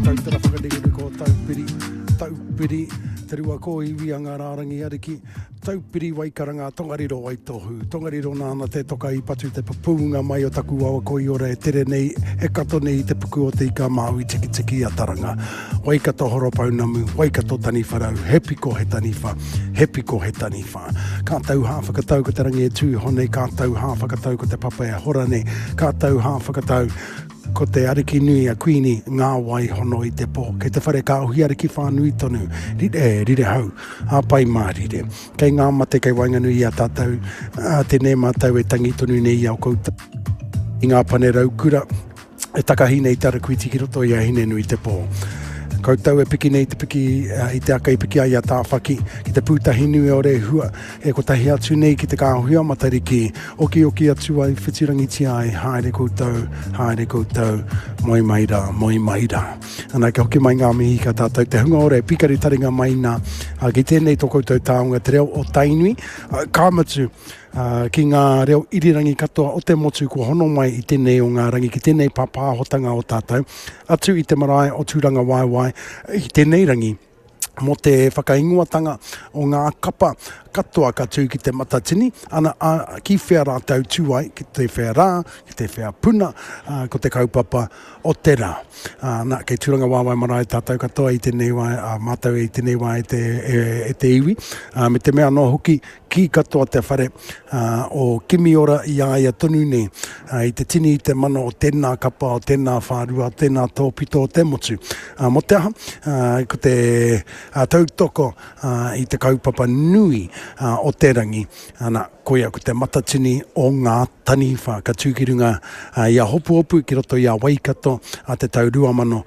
tautara whakanegere ko taupiri, te rua ko iwi a ngā rārangi ariki, taupiri waikaranga, tongariro wai tohu, tongariro nāna te toka i patu te papunga mai o taku awa koi ora e tere nei, e kato nei te puku o te ika māui tiki tiki a taranga. Waikato horopau namu, waikato taniwharau, hepi ko he taniwha, hepi ko he taniwha. Ka tau hāwhakatau ko te rangi e tū honei, ka tau hāwhakatau ko te papa e horane, ka tau hāwhakatau ko te ariki nui a kuini ngā wai hono i te pō. Kei te whare ka uhi ariki whānui tonu. Rire hau. A pai mā rire. Kei ngā mate kei wainganui a tātou. Tēnei mātou e tangi tonu nei au kouta. I ngā pane raukura. E takahine i tarakuiti ki roto i a hine nui te pō. Koutou e piki nei te piki i te aka i piki ai a tāwhaki ki te pūtahi nui o re hua e ko tahi atu nei ki te kāhui amatariki oki atu ai whitirangi ti ai haere koutou moi maira ana ke hoki mai ngā mihi ka tātou te hunga ore pikari taringa mai nā ki tēnei tō koutou tāunga te reo o tainui kāmatu ki ngā reo irirangi katoa o te motu ko hono mai i tēnei o ngā rangi ki tēnei pāpāhotanga o tātou atu i te marae o tūranga waiwai i tēnei rangi mo te whakainguatanga o ngā kapa katoa ka tū ki te matatini ana ki whea rā tau tūai ki te whea rā, ki te whea puna ko te kaupapa o te rā na kei tūranga wāwai marae tātou katoa i tēnei wai mātou i tēnei wai e te iwi me te mea no hoki ki katoa te whare o kimi ora i aia tonu nei i te tini i te mana o tēnā kapa o tēnā whārua o tēnā tōpito o te motu mo te aha ko te tautoko i te kaupapa nui o te rangi ana koia ko te matatini o ngā taniwha ka tūkirunga i a hopu ki roto i a Waikato a te tau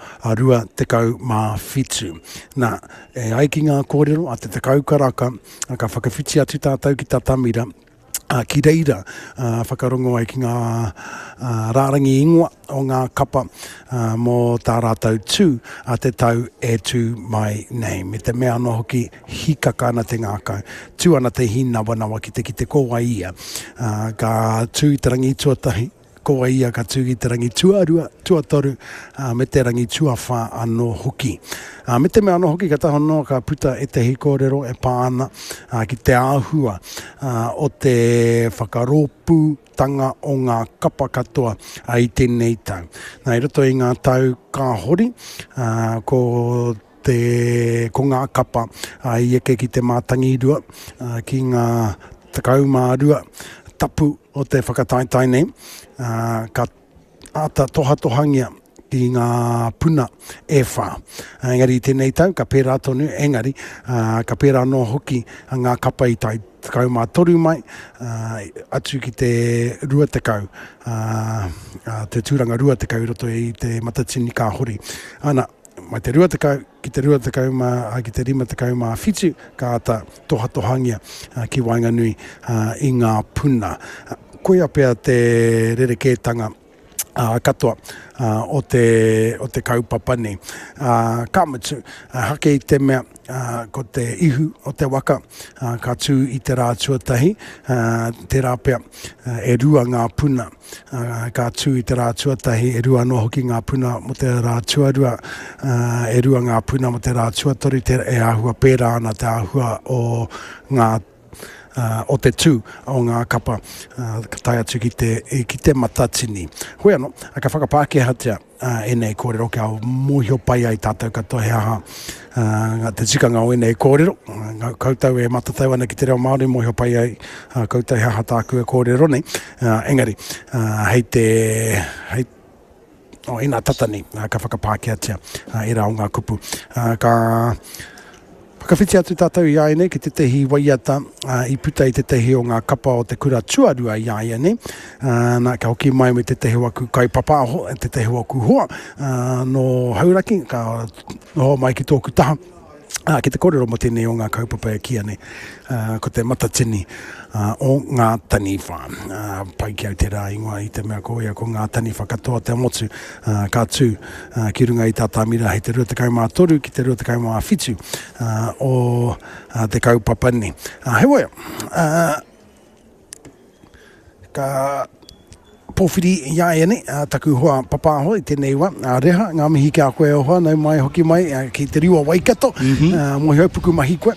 2015 na e ai ki ngā kōrero a te kau karaka ka whakawhiti atu tātou ki tā tamira ki reira whakarongo ai ki ngā rārangi ingoa o ngā kapa mō tā rātau tū a te tau e tū mai nei. Me te mea no hoki hikaka ana te ngākau. Tū ana te hinawa ki te koa ia. Ka tū i te rangi tuatahi. Koa ia ka tū i te rangi tuarua, tuatoru, me te rangi tuawha anō hoki. Me te mea anō hoki ka taho noa ka puta e te hikorero e pāna ki te āhua o te whakaropu tanga o ngā kapa katoa i tēnei tau. Nā i roto i ngā tau ka hori ko ngā kapa i eke ki te mātangi rua ki ngā takau mārua tapu o te whakataitai nei ka ata tohatohangia ki ngā puna e whā. Engari i tēnei tau, ka pērā tonu, engari, ka pērā no hoki ngā kapa i tai takau mā toru mai, atu ki te rua tekau, te tūranga rua tekau i roto i te matatini ka hori. Ana, mai te rua tekau, ki te rua tekau ki te rima tekau mā whitu, ka ata tohatohangia ki Wainganui i ngā puna. Koia pēr te rerekētanga katoa o te kaupapa nei. Kāmatu, hake i te mea ko te ihu o te waka ka tū i te rā tuatahi, te rā pea e rua ngā puna. Ka tū i te rā tuatahi e rua no hoki ngā puna mo te rā tuarua, e rua ngā puna mo te rā tuatoru, e āhua pērā ana te āhua o ngā o te tū o ngā kapa tai atu ki te matatini. Hoi anō, ka whakapākehatia e nei kōrero ki au mōhio pai ai tātou katoa he aha te tikanga o e nei kōrero. Koutou e matatau ana ki te reo Māori mōhio pai ai koutou he aha tāku e kōrero nei. Engari, hei ina tatani ka whakapākehatia e rā o ngā kupu. Ka whiti atu tātou i ai nei ki te tehi waiata i puta i te tehi o ngā kapa o te kura tuarua i ai nei. Nā ka hoki mai me te tehi waku kaupapa aho, te tehi waku hoa no hauraki, ka noho mai ki tōku taha. Ki te kōrero mo tēnei o ngā kaupapa e kia nei, ko te matatini o ngā taniwha. Pai ki au te rā ingoa i te mea koia ko ngā taniwha katoa te motu ka tū ki runga i tā tāmira hei te 23 ki te 27 o te kaupapa nei. He waia, ka pōwhiri ia ene, taku hoa papaho I tēnei wa, reha, ngā mihi kia koe o hoa, nau mai hoki mai, ki te riwa Waikato, mohi haupuku mahi koe,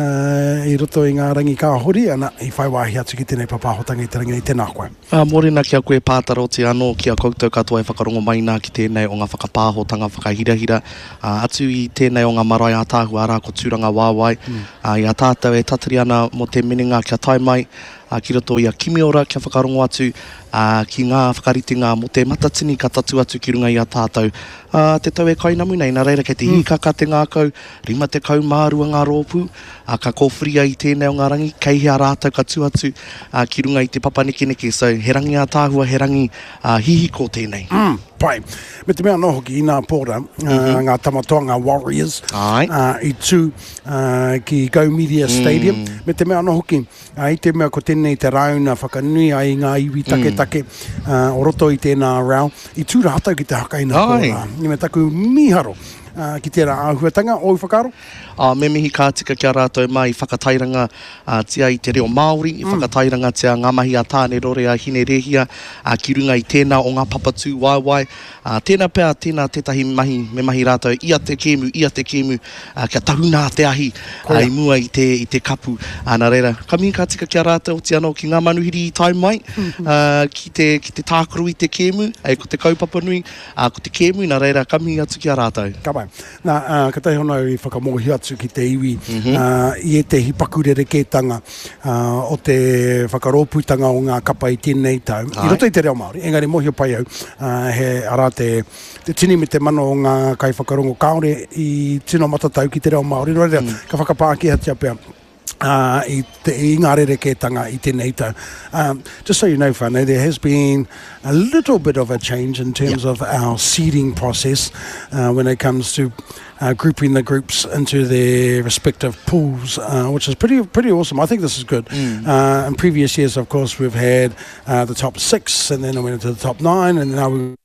I roto I ngā rangi kāhori, ana I whai wāhi atu ki tēnei papahotanga I te rangi nei tēnā koe. Mōrena kia koe pātaro te anō, kia koutou katoa e whakarongo mai nā ki tēnei o ngā whakapāhotanga, whakahirahira, atu I tēnei o ngā marae a tāhu arā ko tūranga wāwai, I a tātou e tatari ana mo te menenga kia tai mai, ki roto I a Kimiora kia whakarongo atu ki ngā whakaritinga mo te matatini ka tatu atu ki runga I a tātou. Te tau e kainamu nei, nā reira kei te hikaka te ngākau, rima te kaumārua ngā rōpū, ka kōwhiria I tēnei o ngā rangi, kei hea rātou ka tu atu ki runga I te papanekeneke, so he rangi a tāhua, he rangi hihiko tēnei. Pai, me te mea no hoki I nā pōra, ngā tamatoa, ngā Warriors, I tū ki Go Media Stadium, me te mea no hoki, I te mea ko tēnei te rauna whakanui ai ngā iwi take, o roto I tēnā rau, I tū rātau ki te hakaina pōra, I me taku miharo. Ki tērā āhuatanga, o I whakaro? Me mihi kā tika kia rātou mai I whakatairanga tia I te reo Māori, I whakatairanga tia ngā mahi a tāne rore a hine rehia, ki runga I tēnā o ngā papatū waiwai. Tēnā pēr, tēnā tētahi mahi, me mahi rātou, ia te kēmu, kia tahuna te ahi, I mua I te kapu. Nā reira, ka mihi kā tika kia rātou, ti anō ki ngā manuhiri I tai mai, ki te tākuru I te kēmu, ko te kaupapa nui, ko te kēmu, nā reira, ka mihi atu kia rātou. Nā, ka tahi hono I whakamohi atu ki te iwi, I te hipakurere kētanga o te whakaroputanga o ngā kapa I tēnei tau. I roto I te reo Māori, engari mohi o pai au, he ara te tini me te mano o ngā kai whakarongo kaore I tino matatau ki te reo Māori. Rōrea, ka whakapākia tia pēr. I ngā rere kētanga I tēnei tau. Just so you know, whānau, there has been a little bit of a change in terms of our seeding process when it comes to grouping the groups into their respective pools, which is pretty awesome. I think this is good. In previous years, of course, we've had the top 6, and then I went into the top 9, and now we've